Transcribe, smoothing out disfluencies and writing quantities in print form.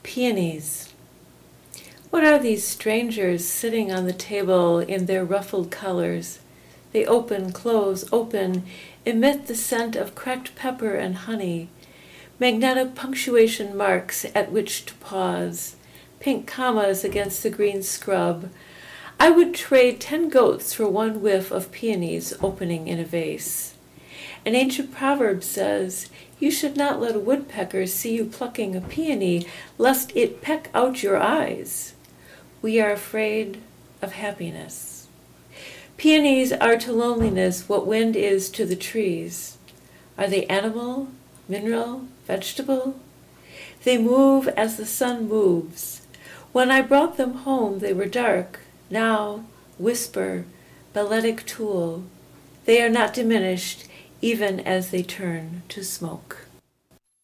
Peonies. What are these strangers sitting on the table in their ruffled colors? They open, close, open, emit the scent of cracked pepper and honey, magnetic punctuation marks at which to pause, pink commas against the green scrub. I would trade 10 goats for one whiff of peonies opening in a vase. An ancient proverb says, "You should not let a woodpecker see you plucking a peony, lest it peck out your eyes." We are afraid of happiness. Peonies are to loneliness what wind is to the trees. Are they animal, mineral, vegetable? They move as the sun moves. When I brought them home they were dark. Now, whisper, balletic tool. They are not diminished even as they turn to smoke.